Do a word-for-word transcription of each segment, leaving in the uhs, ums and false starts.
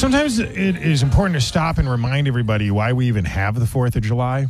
Sometimes it is important to stop and remind everybody why we even have the fourth of July.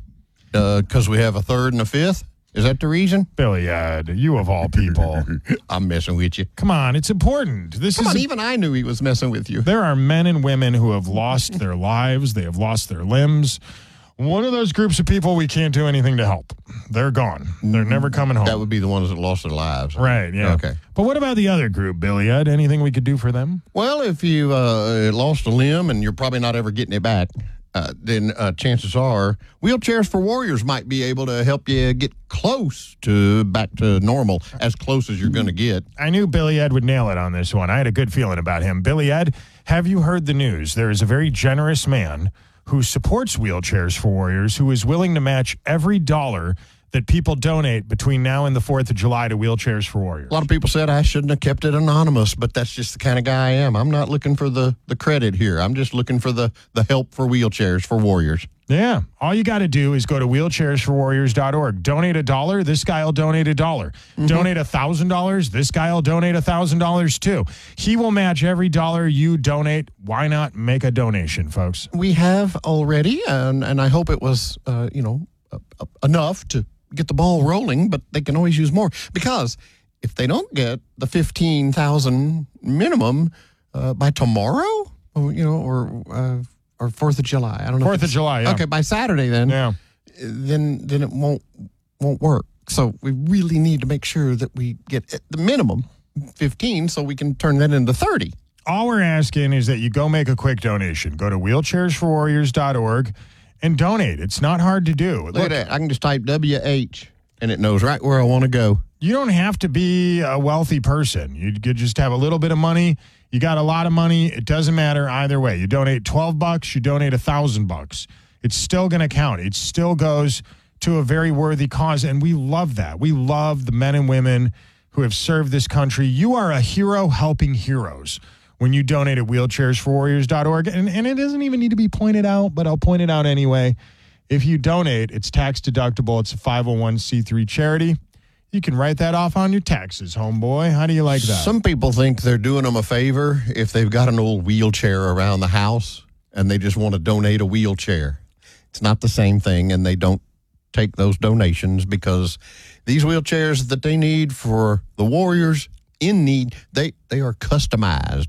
Because uh, we have a third and a fifth? Is that the reason? Billy Ed, you of all people. I'm messing with you. Come on, it's important. This Come is on, a, even I knew he was messing with you. There are men and women who have lost their lives. They have lost their limbs. One of those groups of people we can't do anything to help. They're gone. They're never coming home. That would be the ones that lost their lives. Right, yeah. Okay. But what about the other group, Billy Ed? Anything we could do for them? Well, if you uh, lost a limb and you're probably not ever getting it back, uh, then uh, chances are Wheelchairs for Warriors might be able to help you get close to back to normal, as close as you're going to get. I knew Billy Ed would nail it on this one. I had a good feeling about him. Billy Ed, have you heard the news? There is a very generous man who supports Wheelchairs for Warriors, who is willing to match every dollar that people donate between now and the fourth of July to Wheelchairs for Warriors. A lot of people said I shouldn't have kept it anonymous, but that's just the kind of guy I am. I'm not looking for the, the credit here. I'm just looking for the, the help for Wheelchairs for Warriors. Yeah. All you got to do is go to wheelchairs for warriors dot org. Donate a dollar, this guy will donate a dollar. Mm-hmm. Donate a thousand dollars, this guy will donate a thousand dollars too. He will match every dollar you donate. Why not make a donation, folks? We have already, and, and I hope it was, uh, you know, uh, uh, enough to get the ball rolling, but they can always use more. Because if they don't get the fifteen thousand minimum uh, by tomorrow, or, you know, or... Uh, Or Fourth of July. I don't know. Fourth of July. Yeah. Okay, by Saturday then. Yeah. Then then it won't won't work. So we really need to make sure that we get at the minimum fifteen, so we can turn that into thirty. All we're asking is that you go make a quick donation. Go to wheelchairs for warriors dot org and donate. It's not hard to do. Look, Look at that. I can just type W H and it knows right where I want to go. You don't have to be a wealthy person. You could just have a little bit of money. You got a lot of money. It doesn't matter either way. You donate twelve bucks, you donate a thousand bucks. It's still going to count. It still goes to a very worthy cause. And we love that. We love the men and women who have served this country. You are a hero helping heroes when you donate at wheelchairs for warriors dot org. And, and it doesn't even need to be pointed out, but I'll point it out anyway. If you donate, it's tax deductible. It's a five oh one c three charity. You can write that off on your taxes, homeboy. How do you like that? Some people think they're doing them a favor if they've got an old wheelchair around the house and they just want to donate a wheelchair. It's not the same thing, and they don't take those donations because these wheelchairs that they need for the Warriors in need, they, they are customized.